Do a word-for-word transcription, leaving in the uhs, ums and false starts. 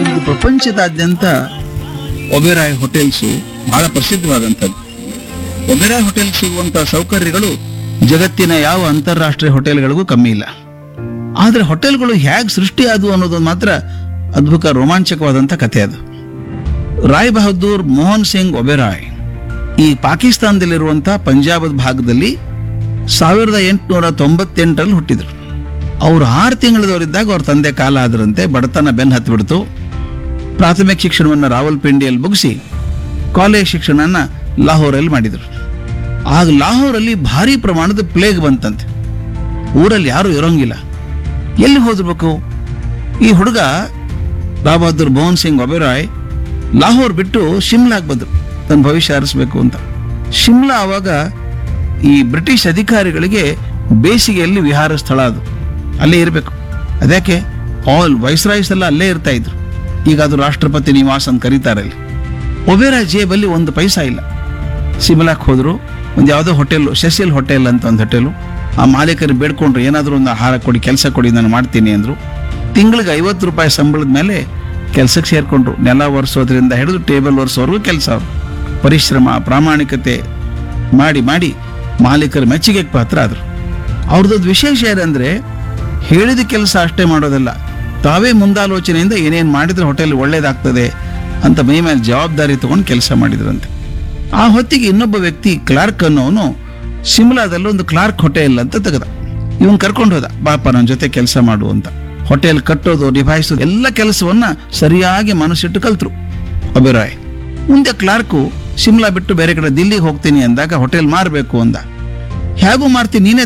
ಇದು ಪ್ರಪಂಚದಾದ್ಯಂತ ಒಬೆರಾಯ್ ಹೋಟೆಲ್ಸು ಬಹಳ ಪ್ರಸಿದ್ಧವಾದಂಥದ್ದು. ಒಬೆರಾಯ್ ಹೋಟೆಲ್ ಸಿಗುವಂತಹ ಸೌಕರ್ಯಗಳು ಜಗತ್ತಿನ ಯಾವ ಅಂತಾರಾಷ್ಟ್ರೀಯ ಹೋಟೆಲ್ಗಳಿಗೂ ಕಮ್ಮಿ ಇಲ್ಲ. ಆದ್ರೆ ಹೋಟೆಲ್ಗಳು ಹೇಗೆ ಸೃಷ್ಟಿ ಆದವು ಅನ್ನೋದು ಮಾತ್ರ ಅದ್ಭುತ ರೋಮಾಂಚಕವಾದಂಥ ಕಥೆ ಅದು. ರಾಯ್ ಬಹದ್ದೂರ್ ಮೋಹನ್ ಸಿಂಗ್ ಒಬೆರಾಯ್ ಈ ಪಾಕಿಸ್ತಾನದಲ್ಲಿರುವಂತಹ ಪಂಜಾಬದ ಭಾಗದಲ್ಲಿ ಸಾವಿರದ ಎಂಟುನೂರ ತೊಂಬತ್ತೆಂಟರಲ್ಲಿ ಹುಟ್ಟಿದ್ರು. ಅವರು ಆರು ತಿಂಗಳದವರಿದ್ದಾಗ ಅವ್ರ ತಂದೆ ಕಾಲ ಆದ್ರಂತೆ, ಬಡತನ ಬೆನ್ನು ಹತ್ತಿಬಿಡ್ತು. ಪ್ರಾಥಮಿಕ ಶಿಕ್ಷಣವನ್ನು ರಾವಲ್ಪಿಂಡಿಯಲ್ಲಿ ಮುಗಿಸಿ ಕಾಲೇಜ್ ಶಿಕ್ಷಣನ ಲಾಹೋರಲ್ಲಿ ಮಾಡಿದರು. ಆಗ ಲಾಹೋರಲ್ಲಿ ಭಾರಿ ಪ್ರಮಾಣದ ಪ್ಲೇಗ್ ಬಂತಂತೆ. ಊರಲ್ಲಿ ಯಾರೂ ಇರೋಂಗಿಲ್ಲ, ಎಲ್ಲಿ ಹೋದ್ರಬೇಕು? ಈ ಹುಡುಗ ರಾವ್ ಬಹದ್ದೂರ್ ಮೋಹನ್ ಸಿಂಗ್ ಒಬೆರಾಯ್ ಲಾಹೋರ್ ಬಿಟ್ಟು ಶಿಮ್ಲಾಗ್ ಬಂದರು ತನ್ನ ಭವಿಷ್ಯ ಹರಿಸ್ಬೇಕು ಅಂತ. ಶಿಮ್ಲಾ ಆವಾಗ ಈ ಬ್ರಿಟಿಷ್ ಅಧಿಕಾರಿಗಳಿಗೆ ಬೇಸಿಗೆಯಲ್ಲಿ ವಿಹಾರ ಸ್ಥಳ, ಅದು ಅಲ್ಲೇ ಇರಬೇಕು. ಅದಕ್ಕೆ ಆಲ್ ವೈಸ್ರಾಯ್ಸ್ ಎಲ್ಲ ಅಲ್ಲೇ ಇರ್ತಾ ಇದ್ರು. ಈಗ ಅದು ರಾಷ್ಟ್ರಪತಿ ನಿವಾಸ ಅಂತ ಕರೀತಾರೆ. ಅಲ್ಲಿ ಒಬೆರಾಯ್ ಜೇಬಲ್ಲಿ ಒಂದು ಪೈಸಾ ಇಲ್ಲ. ಶಿಮ್ಲಾಕ್ ಹೋದ್ರು. ಒಂದು ಯಾವುದೋ ಹೋಟೆಲ್, ಸೆಸಿಲ್ ಹೋಟೆಲ್ ಅಂತ ಒಂದು ಹೋಟೆಲು. ಆ ಮಾಲೀಕರು ಬೇಡ್ಕೊಂಡ್ರು, ಏನಾದರೂ ಒಂದು ಆಹಾರ ಕೊಡಿ, ಕೆಲಸ ಕೊಡಿ, ನಾನು ಮಾಡ್ತೀನಿ ಅಂದರು. ತಿಂಗಳಿಗೆ ಐವತ್ತು ರೂಪಾಯಿ ಸಂಬಳದ ಮೇಲೆ ಕೆಲಸಕ್ಕೆ ಸೇರಿಕೊಂಡ್ರು. ನೆಲ ಒರೆಸೋದ್ರಿಂದ ಹಿಡಿದು ಟೇಬಲ್ ಒರೆಸೋರ್ಗೂ ಕೆಲಸ. ಅವರು ಪರಿಶ್ರಮ, ಪ್ರಾಮಾಣಿಕತೆ ಮಾಡಿ ಮಾಡಿ ಮಾಲೀಕರ ಮೆಚ್ಚುಗೆಗೆ ಪಾತ್ರ ಆದರು. ಅವ್ರದ್ದು ವಿಶೇಷ ಏನಂದರೆ ಹೇಳಿದ ಕೆಲಸ ಅಷ್ಟೇ ಮಾಡೋದಲ್ಲ, ತಾವೇ ಮುಂದಾಲೋಚನೆಯಿಂದ ಏನೇನು ಮಾಡಿದ್ರೆ ಹೋಟೆಲ್ ಒಳ್ಳೇದಾಗ್ತದೆ ಅಂತ ಮೈ ಮೇಲೆ ಜವಾಬ್ದಾರಿ ತಗೊಂಡು ಕೆಲಸ ಮಾಡಿದ್ರಂತೆ. ಆ ಹೊತ್ತಿಗೆ ಇನ್ನೊಬ್ಬ ವ್ಯಕ್ತಿ ಕ್ಲಾರ್ಕ್ ಅನ್ನೋನು ಶಿಮ್ಲಾದಲ್ಲಿ ಒಂದು ಕ್ಲಾರ್ಕ್ ಹೋಟೆಲ್ ಅಂತ ತೆಗೆದ. ಇವನ್ ಕರ್ಕೊಂಡು ಹೋದ, ಬಾಪ ನನ್ನ ಜೊತೆ ಕೆಲಸ ಮಾಡು ಅಂತ. ಹೋಟೆಲ್ ಕಟ್ಟೋದು, ನಿಭಾಯಿಸೋದು ಎಲ್ಲ ಕೆಲಸವನ್ನ ಸರಿಯಾಗಿ ಮನಸ್ಸಿಟ್ಟು ಕಲ್ತರು ಒಬೆರಾಯ್. ಮುಂದೆ ಕ್ಲಾರ್ಕು ಶಿಮ್ಲಾ ಬಿಟ್ಟು ಬೇರೆ ಕಡೆ ದಿಲ್ಲಿಗೆ ಹೋಗ್ತೀನಿ ಅಂದಾಗ ಹೋಟೆಲ್ ಮಾರಬೇಕು ಅಂದ. ಹೇಗೂ ಮಾರ್ತೀನಿ, ನೀನೇ